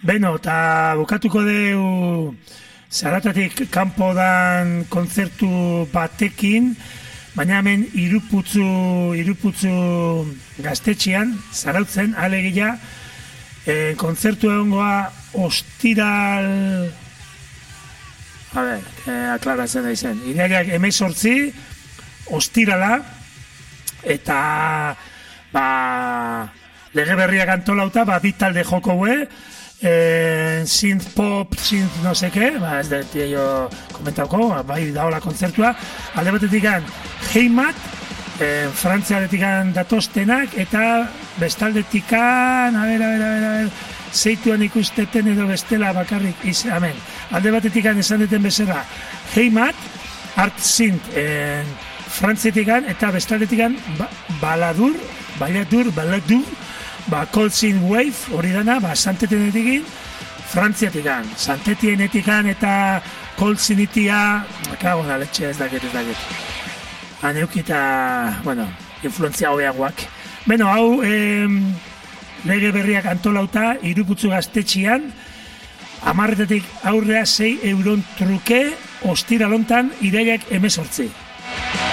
Beno, eta bukatuko deu Zaratatik kanpo dan kontzertu batekin, baina hemen iruputzu gaztetxean, Zarautzen, alegia, kontzertu egongoa ostiral... aklaratzen da izen. Irailak 18, ostirala, eta lege berriak antolauta, bi talde joko synth pop, synth no seke, ez da jo komentauko, bai daola kontzertua, alde batetik Heimat, Frantziaretik datostenak, eta bestaldetik zeituan ikusteten edo bestela bakarrik amen. Alde batetik esan duten bezala Heimat, Art Synth Frantziatik eta bestaldetik Baladur, Cold Synth Wave, hori dana, Santetenetik, Frantziatik, Santetenetik eta Cold Synthitia, kagona letxe ez dakit. Aneukita, influenzia hobeagoak. Beno, hau, lege berriak antolauta, iruputzu gaztetxian, 10 aurrea 6 € truke, ostiralontan, irailak 18.